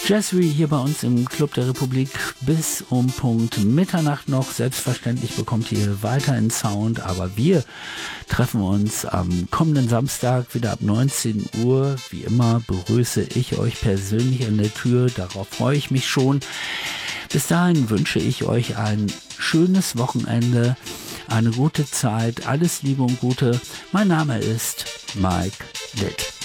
Jazzy hier bei uns im Club der Republik bis um Punkt Mitternacht noch. Selbstverständlich bekommt ihr weiterhin Sound, aber wir treffen uns am kommenden Samstag wieder ab 19 Uhr. Wie immer begrüße ich euch persönlich an der Tür. Darauf freue ich mich schon. Bis dahin wünsche ich euch ein schönes Wochenende, eine gute Zeit, alles Liebe und Gute. Mein Name ist Mike Litt.